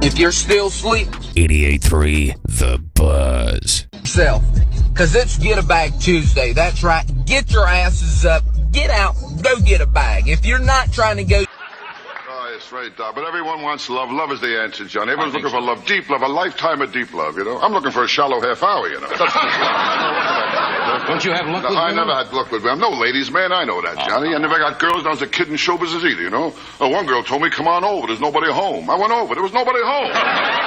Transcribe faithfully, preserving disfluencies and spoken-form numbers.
If you're still sleeping, eighty-eight point three The Buzz. yourself, because it's Get a Bag Tuesday. That's right. Get your asses up. Get out. Go get a bag. If you're not trying to go... Oh, that's right, Doc. But everyone wants love. Love is the answer, John. Everyone's looking for love. Deep love. A lifetime of deep love, you know? I'm looking for a shallow half hour, you know? Don't you have luck No, with I women? never had luck with women. I'm no ladies' man. I know that, Johnny. I never got girls when I was a kid in show business either, you know? Oh, one girl told me, come on over. There's nobody home. I went over. There was nobody home.